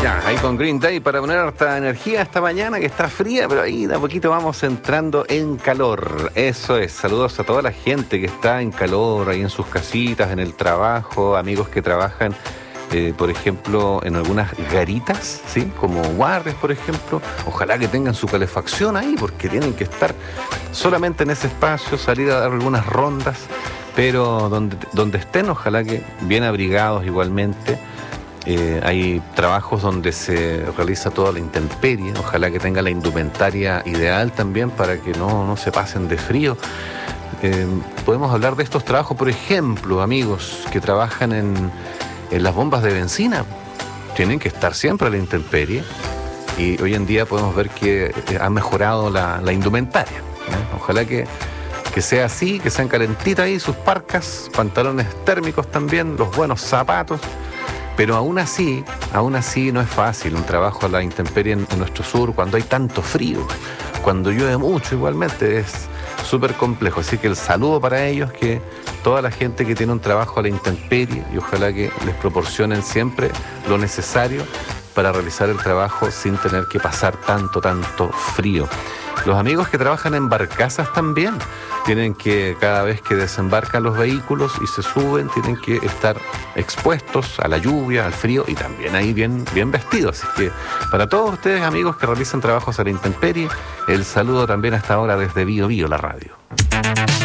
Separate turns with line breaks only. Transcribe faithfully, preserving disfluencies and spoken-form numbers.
Ya, ahí con Green Day para poner harta energía esta mañana que está fría, pero ahí de a poquito vamos entrando en calor. Eso es, saludos a toda la gente que está en calor, ahí en sus casitas, en el trabajo, amigos que trabajan, eh, por ejemplo, en algunas garitas, ¿sí? Como guardias, por ejemplo. Ojalá que tengan su calefacción ahí, porque tienen que estar solamente en ese espacio, salir a dar algunas rondas, pero donde, donde estén, ojalá que bien abrigados igualmente. Eh, hay trabajos donde se realiza toda la intemperie, ojalá que tenga la indumentaria ideal también para que no, no se pasen de frío. Eh, podemos hablar de estos trabajos, por ejemplo, amigos que trabajan en, en las bombas de benzina, tienen que estar siempre a la intemperie y hoy en día podemos ver que ha mejorado la, la indumentaria, ¿eh? Ojalá que, que sea así, que sean calentitas ahí sus parcas, pantalones térmicos también, los buenos zapatos. Pero aún así, aún así no es fácil un trabajo a la intemperie en, en nuestro sur cuando hay tanto frío, cuando llueve mucho igualmente, es súper complejo. Así que el saludo para ellos, que toda la gente que tiene un trabajo a la intemperie, y ojalá que les proporcionen siempre lo necesario para realizar el trabajo sin tener que pasar tanto, tanto frío. Los amigos que trabajan en barcazas también tienen que, cada vez que desembarcan los vehículos y se suben, tienen que estar expuestos a la lluvia, al frío y también ahí bien, bien vestidos. Así que para todos ustedes, amigos que realizan trabajos a la intemperie, el saludo también hasta ahora desde Bío Bío, la radio.